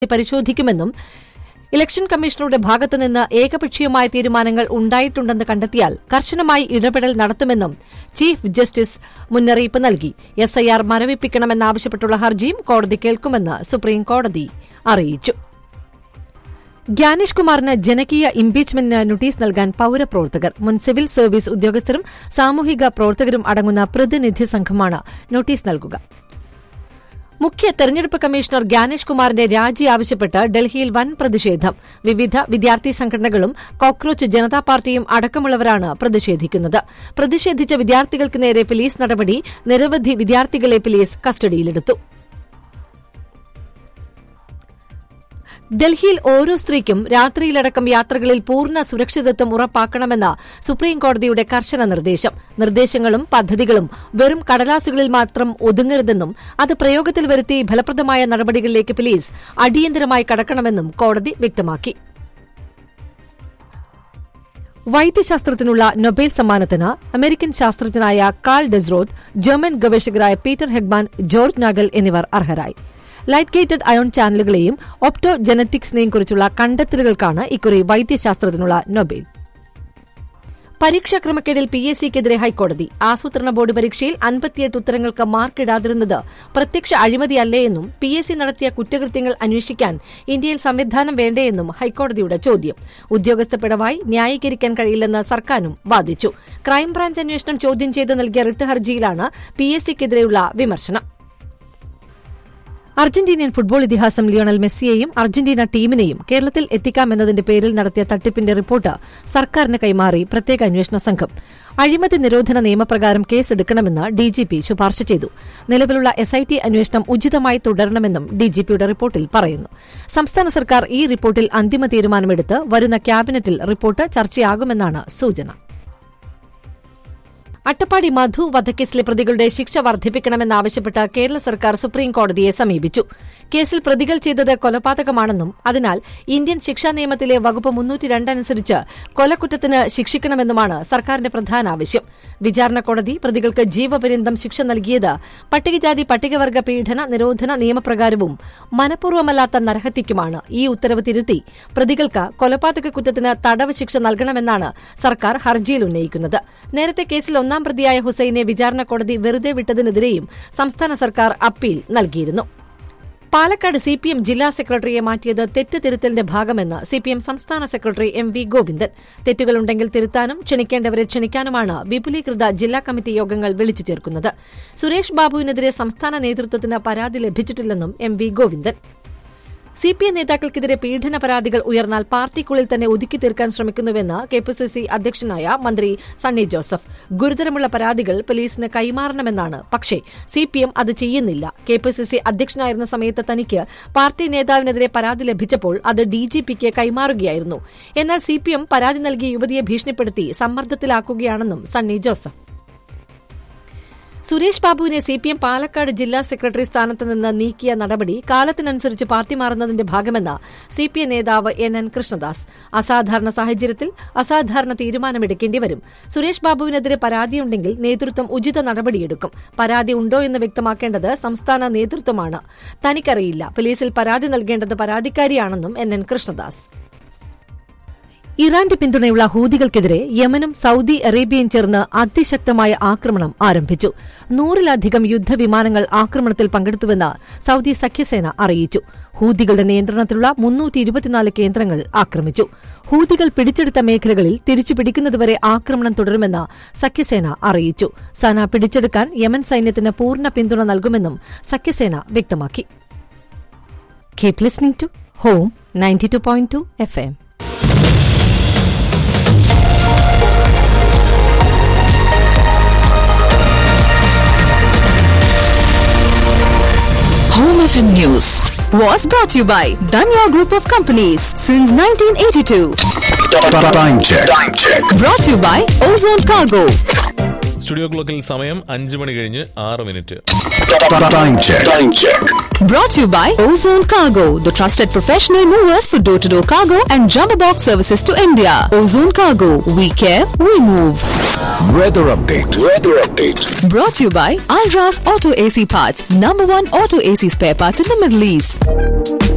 പരിശോധിക്കുമെന്നും ഇലക്ഷൻ കമ്മീഷണറുടെ ഭാഗത്തുനിന്ന് ഏകപക്ഷീയമായ തീരുമാനങ്ങൾ ഉണ്ടായിട്ടുണ്ടെന്ന് കണ്ടെത്തിയാൽ കർശനമായി ഇടപെടൽ നടത്തുമെന്നും ചീഫ് ജസ്റ്റിസ് മുന്നറിയിപ്പ് നൽകി. എസ്ഐആർ മരവിപ്പിക്കണമെന്നാവശ്യപ്പെട്ടുള്ള ഹർജിയും കോടതി കേൾക്കുമെന്ന് സുപ്രീംകോടതി അറിയിച്ചു. ഗ്യാനേഷ് കുമാറിന് ജനകീയ ഇംപീച്ച്മെന്റിന് നോട്ടീസ് നൽകാൻ പൌരപ്രവർത്തകർ, മുൻ സിവിൽ സർവീസ് ഉദ്യോഗസ്ഥരും സാമൂഹിക പ്രവർത്തകരും അടങ്ങുന്ന പ്രതിനിധി സംഘമാണ് നോട്ടീസ് നൽകുക. മുഖ്യ തെരഞ്ഞെടുപ്പ് കമ്മീഷണർ ഗ്യാനേഷ് കുമാറിന്റെ രാജി ആവശ്യപ്പെട്ട് ഡൽഹിയിൽ വൻ പ്രതിഷേധം. വിവിധ വിദ്യാർത്ഥി സംഘടനകളും കോക്രോച്ച് ജനതാ പാർട്ടിയും അടക്കമുള്ളവരാണ് പ്രതിഷേധിക്കുന്നത്. പ്രതിഷേധിച്ച വിദ്യാർത്ഥികൾക്ക് നേരെ പോലീസ് നടപടി. നിരവധി വിദ്യാർത്ഥികളെ പോലീസ് കസ്റ്റഡിയിലെടുത്തു. ഡൽഹിയിൽ ഓരോ സ്ത്രീക്കും രാത്രിയിലടക്കം യാത്രകളിൽ പൂർണ്ണ സുരക്ഷിതത്വം ഉറപ്പാക്കണമെന്ന് സുപ്രീംകോടതിയുടെ കർശന നിർദ്ദേശം. നിർദ്ദേശങ്ങളും പദ്ധതികളും വെറും കടലാസുകളിൽ മാത്രം ഒതുങ്ങരുതെന്നും അത് പ്രയോഗത്തിൽ വരുത്തി ഫലപ്രദമായ നടപടികളിലേക്ക് പോലീസ് അടിയന്തരമായി കടക്കണമെന്നും കോടതി വ്യക്തമാക്കി. വൈദ്യശാസ്ത്രത്തിനുള്ള Nobel സമ്മാനത്തിന് American ശാസ്ത്രജ്ഞനായ call ഡെസ്റോത്ത്, German ഗവേഷകരായ Peter Hegemann, George Nagal എന്നിവർ അർഹരായി. ലൈറ്റ് ഗേറ്റഡ് അയോൺ ചാനലുകളെയും ഒപ്റ്റോ ജനറ്റിക്സിനെയും കുറിച്ചുള്ള കണ്ടെത്തലുകൾക്കാണ് ഇക്കുറി വൈദ്യശാസ്ത്രത്തിനുള്ള നൊബേൽ. പരീക്ഷാ ക്രമക്കേടിൽ PSCക്കെതിരെ ഹൈക്കോടതി. ആസൂത്രണ ബോർഡ് പരീക്ഷയിൽ 58 ഉത്തരങ്ങൾക്ക് മാർക്കിടാതിരുന്നത് പ്രത്യക്ഷ അഴിമതിയല്ലേയെന്നും PSC നടത്തിയ കുറ്റകൃത്യങ്ങൾ അന്വേഷിക്കാൻ ഇന്ത്യയിൽ സംവിധാനം വേണ്ടേയെന്നും ഹൈക്കോടതിയുടെ ചോദ്യം. ഉദ്യോഗസ്ഥ പിഴവായി ന്യായീകരിക്കാൻ കഴിയില്ലെന്ന് സർക്കാരും വാദിച്ചു. ക്രൈംബ്രാഞ്ച് അന്വേഷണം ചോദ്യം ചെയ്ത് നൽകിയ റിട്ട് ഹർജിയിലാണ് PSCക്കെതിരെയുള്ള വിമർശനം. അർജന്റീനിയൻ ഫുട്ബോൾ ഇതിഹാസം ലിയോണൽ മെസ്സിയെയും അർജന്റീന ടീമിനെയും കേരളത്തിൽ എത്തിക്കാമെന്നതിന്റെ പേരിൽ നടത്തിയ തട്ടിപ്പിന്റെ റിപ്പോർട്ട് സർക്കാരിന് കൈമാറി പ്രത്യേക അന്വേഷണ സംഘം. അഴിമതി നിരോധന നിയമപ്രകാരം കേസെടുക്കണമെന്ന് DGP ശുപാർശ ചെയ്തു. നിലവിലുള്ള SIT അന്വേഷണം ഉചിതമായി തുടരണമെന്നും DGPയുടെ റിപ്പോർട്ടിൽ പറയുന്നു. സംസ്ഥാന സർക്കാർ ഈ റിപ്പോർട്ടിൽ അന്തിമ തീരുമാനമെടുത്ത് വരുന്ന ക്യാബിനറ്റിൽ റിപ്പോർട്ട് ചർച്ചയാകുമെന്നാണ് സൂചന. അട്ടപ്പാടി മധു വധക്കേസിലെ പ്രതികളുടെ ശിക്ഷ വർദ്ധിപ്പിക്കണമെന്നാവശ്യപ്പെട്ട് കേരള സർക്കാർ സുപ്രീംകോടതിയെ സമീപിച്ചു. കേസിൽ പ്രതികൾ ചെയ്തത് കൊലപാതകമാണെന്നും അതിനാൽ ഇന്ത്യൻ ശിക്ഷാ നിയമത്തിലെ വകുപ്പ് 302 അനുസരിച്ച് കൊലക്കുറ്റത്തിന് ശിക്ഷിക്കണമെന്നുമാണ് സർക്കാരിന്റെ പ്രധാന ആവശ്യം. വിചാരണ കോടതി പ്രതികൾക്ക് ജീവപര്യന്തം ശിക്ഷ നൽകിയത് പട്ടികജാതി പട്ടികവർഗ പീഡന നിരോധന നിയമപ്രകാരവും മനഃപൂർവ്വമല്ലാത്ത നരഹത്യക്കുമാണ്. ഈ ഉത്തരവ് തിരുത്തി പ്രതികൾക്ക് കൊലപാതക കുറ്റത്തിന് തടവ് ശിക്ഷ നൽകണമെന്നാണ് സർക്കാർ ഹർജിയിൽ ഉന്നയിക്കുന്നത്. നേരത്തെ കേസിൽ ഒന്നാം പ്രതിയായ ഹുസൈനെ വിചാരണ കോടതി വെറുതെ വിട്ടതിനെതിരെയും സംസ്ഥാന സർക്കാർ അപ്പീൽ നൽകിയിരുന്നു. പാലക്കാട് CPM ജില്ലാ സെക്രട്ടറിയെ മാറ്റിയത് തെറ്റ് തിരുത്തലിന്റെ ഭാഗമെന്ന് CPM സംസ്ഥാന സെക്രട്ടറി MV ഗോവിന്ദൻ. തെറ്റുകളുണ്ടെങ്കിൽ തിരുത്താനും ക്ഷണിക്കേണ്ടവരെ ക്ഷണിക്കാനുമാണ് വിപുലീകൃത ജില്ലാ കമ്മിറ്റി യോഗങ്ങൾ വിളിച്ചു ചേർക്കുന്നത്. സുരേഷ് ബാബുവിനെതിരെ സംസ്ഥാന നേതൃത്വത്തിന് പരാതി ലഭിച്ചിട്ടില്ലെന്നും MV ഗോവിന്ദൻ. CPM നേതാക്കൾക്കെതിരെ പീഡന പരാതികൾ ഉയർന്നാൽ പാർട്ടിക്കുള്ളിൽ തന്നെ ഒതുക്കി തീർക്കാൻ ശ്രമിക്കുന്നുവെന്ന് KPCC അധ്യക്ഷനായ മന്ത്രി സണ്ണി ജോസഫ്. ഗുരുതരമുള്ള പരാതികൾ പോലീസിന് കൈമാറണമെന്നാണ്. പക്ഷേ CPM അത് ചെയ്യുന്നില്ല. KPCC അധ്യക്ഷനായിരുന്ന സമയത്ത് തനിക്ക് പാർട്ടി നേതാവിനെതിരെ പരാതി ലഭിച്ചപ്പോൾ അത് DGPക്ക് കൈമാറുകയായിരുന്നു. എന്നാൽ CPM പരാതി നൽകിയ യുവതിയെ ഭീഷണിപ്പെടുത്തി സമ്മർദ്ദത്തിലാക്കുകയാണെന്നും സണ്ണി ജോസഫ്. സുരേഷ് ബാബുവിനെ CPM പാലക്കാട് ജില്ലാ സെക്രട്ടറി സ്ഥാനത്ത് നിന്ന് നീക്കിയ നടപടി കാലത്തിനനുസരിച്ച് പാർട്ടി മാറുന്നതിന്റെ ഭാഗമെന്ന് CPM നേതാവ് NN കൃഷ്ണദാസ്. അസാധാരണ സാഹചര്യത്തിൽ അസാധാരണ തീരുമാനമെടുക്കേണ്ടി വരും. സുരേഷ് ബാബുവിനെതിരെ പരാതിയുണ്ടെങ്കിൽ നേതൃത്വം ഉചിത നടപടിയെടുക്കും. പരാതി ഉണ്ടോ എന്ന് വ്യക്തമാക്കേണ്ടത് സംസ്ഥാന നേതൃത്വമാണ്. തനിക്കറിയില്ല. പോലീസിൽ പരാതി നൽകേണ്ടത് പരാതിക്കാരിയാണെന്നും NN കൃഷ്ണദാസ്. ഇറാന്റെ പിന്തുണയുള്ള ഹൂതികൾക്കെതിരെ യമനും സൌദി അറേബ്യയും ചേർന്ന് അതിശക്തമായ ആക്രമണം ആരംഭിച്ചു. 100-ലധികം യുദ്ധവിമാനങ്ങൾ ആക്രമണത്തിൽ പങ്കെടുത്തുവെന്ന് സൌദി സഖ്യസേന അറിയിച്ചു. ഹൂതികളുടെ നിയന്ത്രണത്തിലുള്ള 324 കേന്ദ്രങ്ങൾ ആക്രമിച്ചു. ഹൂതികൾ പിടിച്ചെടുത്ത മേഖലകളിൽ തിരിച്ചുപിടിക്കുന്നതുവരെ ആക്രമണം തുടരുമെന്ന് സഖ്യസേന അറിയിച്ചു. സന പിടിച്ചെടുക്കാൻ യമൻ സൈന്യത്തിന് പൂർണ്ണ പിന്തുണ നൽകുമെന്നും സഖ്യസേന വ്യക്തമാക്കി. Keep listening to home 92.2 FM. Home FM News was brought to you by Danya Group of Companies since 1982. Time check. Brought to you by Ozone Cargo. Studio ക്ലോക്കിൽ സമയം 5:06. Time check. Brought to you by Ozone Cargo, the trusted professional movers for door-to-door cargo and jumbo box services to India. Ozone Cargo, we care, we move. Weather update. Brought to you by Alras Auto AC Parts, #1 auto AC spare parts in the Middle East.